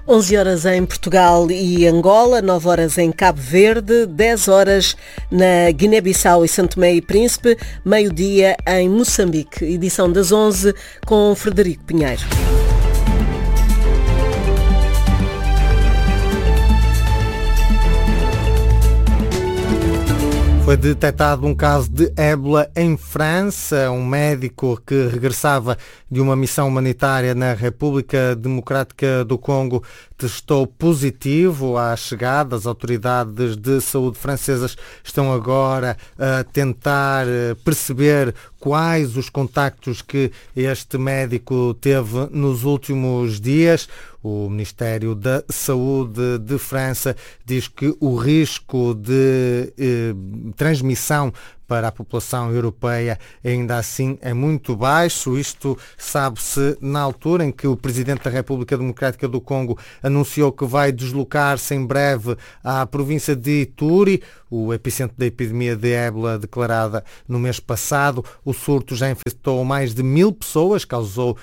11 horas em Portugal e Angola, 9 horas em Cabo Verde, 10 horas na Guiné-Bissau e Santo Tomé e Príncipe, meio-dia em Moçambique. Edição das 11 com Frederico Pinheiro. Foi detectado um caso de ébola em França. Um médico que regressava de uma missão humanitária na República Democrática do Congo testou positivo à chegada. As autoridades de saúde francesas estão agora a tentar perceber quais os contactos que este médico teve nos últimos dias. O Ministério da Saúde de França diz que o risco de transmissão para a população europeia ainda assim é muito baixo. Isto sabe-se na altura em que o Presidente da República Democrática do Congo anunciou que vai deslocar-se em breve à província de Ituri, o epicentro da epidemia de ébola declarada no mês passado. O surto já infectou mais de 1.000 pessoas, causou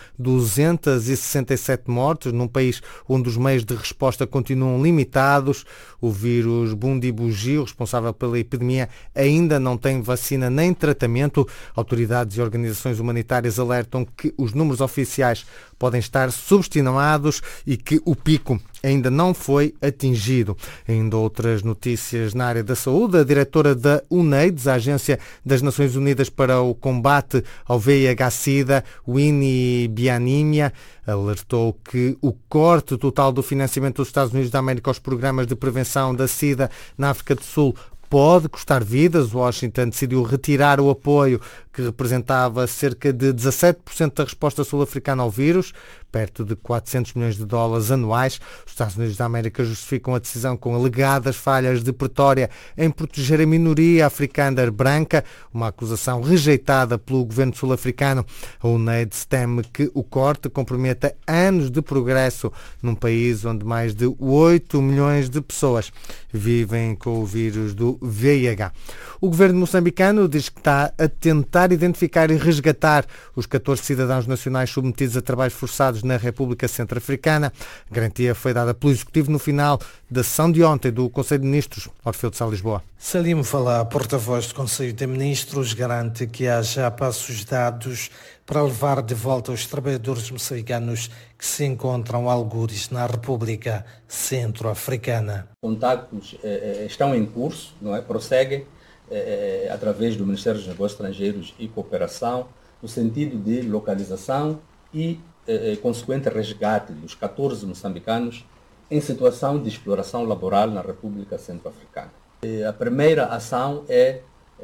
267 mortes num país onde os meios de resposta continuam limitados. O vírus Bundibugyo, responsável pela epidemia, ainda não tem vacina nem tratamento. Autoridades e organizações humanitárias alertam que os números oficiais podem estar subestimados e que o pico ainda não foi atingido. Ainda outras notícias na área da saúde. A diretora da UNAIDS, a Agência das Nações Unidas para o Combate ao VIH-Sida, Winnie Bianimia, alertou que o corte total do financiamento dos Estados Unidos da América aos programas de prevenção da SIDA na África do Sul pode custar vidas. Washington decidiu retirar o apoio que representava cerca de 17% da resposta sul-africana ao vírus, perto de 400 milhões de dólares anuais. Os Estados Unidos da América justificam a decisão com alegadas falhas de Pretória em proteger a minoria africana branca, uma acusação rejeitada pelo governo sul-africano. A UNAIDS teme que o corte comprometa anos de progresso num país onde mais de 8 milhões de pessoas vivem com o vírus do VIH. O governo moçambicano diz que está a tentar identificar e resgatar os 14 cidadãos nacionais submetidos a trabalhos forçados na República Centro-Africana. A garantia foi dada pelo Executivo no final da sessão de ontem do Conselho de Ministros. Orfeu de Sá, Lisboa. Salim Falá, porta-voz do Conselho de Ministros, garante que há já passos dados para levar de volta os trabalhadores moçambicanos que se encontram algures na República Centro-Africana. Contactos estão em curso, não é? Prosseguem através do Ministério dos Negócios Estrangeiros e Cooperação, no sentido de localização e consequente resgate dos 14 moçambicanos em situação de exploração laboral na República Centro-Africana. A primeira ação é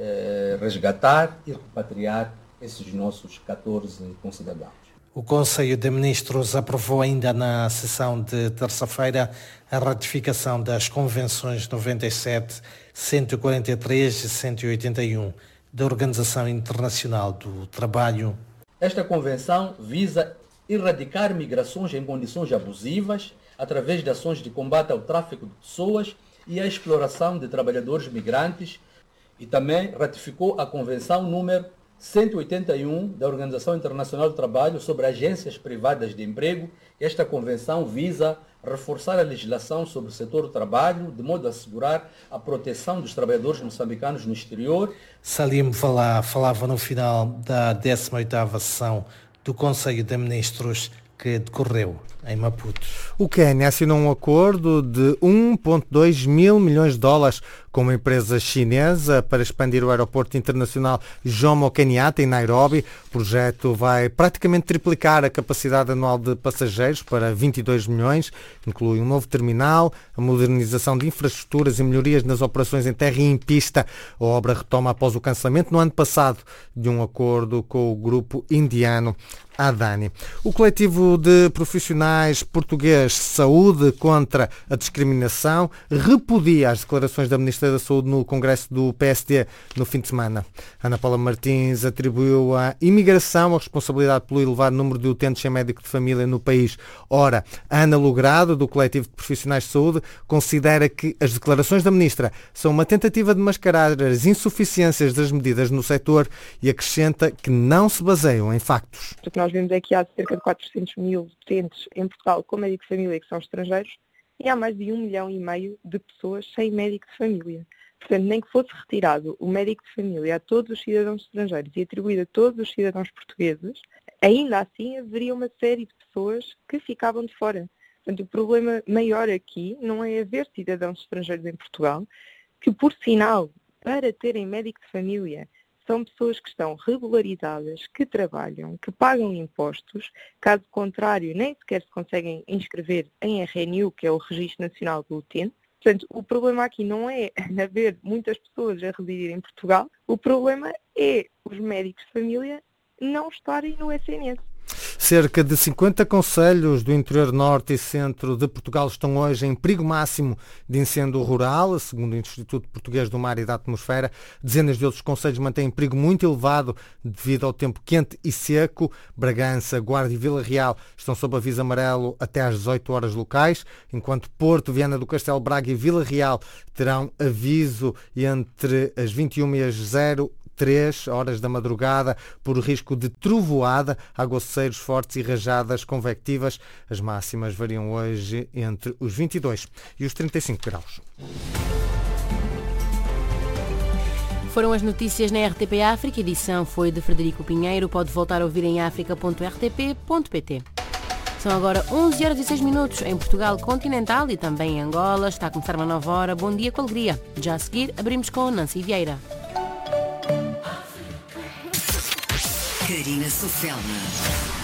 resgatar e repatriar esses nossos 14 concidadãos. O Conselho de Ministros aprovou ainda na sessão de terça-feira a ratificação das Convenções 97, 143 e 181 da Organização Internacional do Trabalho. Esta convenção visa erradicar migrações em condições abusivas através de ações de combate ao tráfico de pessoas e à exploração de trabalhadores migrantes, e também ratificou a Convenção número 181 da Organização Internacional do Trabalho sobre agências privadas de emprego. Esta convenção visa reforçar a legislação sobre o setor do trabalho, de modo a assegurar a proteção dos trabalhadores moçambicanos no exterior. Salim falava no final da 18ª sessão do Conselho de Ministros que decorreu em Maputo. O Quênia assinou um acordo de 1,2 mil milhões de dólares com uma empresa chinesa para expandir o aeroporto internacional Jomo Kenyatta em Nairobi. O projeto vai praticamente triplicar a capacidade anual de passageiros para 22 milhões. Inclui um novo terminal, a modernização de infraestruturas e melhorias nas operações em terra e em pista. A obra retoma após o cancelamento no ano passado de um acordo com o grupo indiano Adani. O coletivo de profissionais português Saúde contra a Discriminação repudia as declarações da Ministra Ministra da Saúde no Congresso do PSD no fim de semana. Ana Paula Martins atribuiu à imigração a responsabilidade pelo elevado número de utentes sem médico de família no país. Ora, Ana Logrado, do Coletivo de Profissionais de Saúde, considera que as declarações da Ministra são uma tentativa de mascarar as insuficiências das medidas no setor e acrescenta que não se baseiam em factos. O que nós vemos é que há cerca de 400 mil utentes em Portugal com médico de família que são estrangeiros e há mais de 1,5 milhão de pessoas sem médico de família. Portanto, nem que fosse retirado o médico de família a todos os cidadãos estrangeiros e atribuído a todos os cidadãos portugueses, ainda assim haveria uma série de pessoas que ficavam de fora. Portanto, o problema maior aqui não é haver cidadãos estrangeiros em Portugal, que por sinal, para terem médico de família, são pessoas que estão regularizadas, que trabalham, que pagam impostos. Caso contrário, nem sequer se conseguem inscrever em RNU, que é o Registro Nacional do Utente. Portanto, o problema aqui não é haver muitas pessoas a residir em Portugal, o problema é os médicos de família não estarem no SNS. Cerca de 50 concelhos do interior norte e centro de Portugal estão hoje em perigo máximo de incêndio rural, segundo o Instituto Português do Mar e da Atmosfera. Dezenas de outros concelhos mantêm perigo muito elevado devido ao tempo quente e seco. Bragança, Guarda e Vila Real estão sob aviso amarelo até às 18 horas locais, enquanto Porto, Viana do Castelo, Braga e Vila Real terão aviso entre as 21 e as 03 horas da madrugada por risco de trovoada, aguaceiros fortes e rajadas convectivas. As máximas variam hoje entre os 22 e os 35 graus. Foram as notícias na RTP África. A edição foi de Frederico Pinheiro. Pode voltar a ouvir em africa.rtp.pt. São agora 11 horas e 6 minutos em Portugal continental e também em Angola. Está a começar uma nova hora. Bom dia com alegria. Já a seguir, abrimos com Nancy Vieira. Karina Sofelma.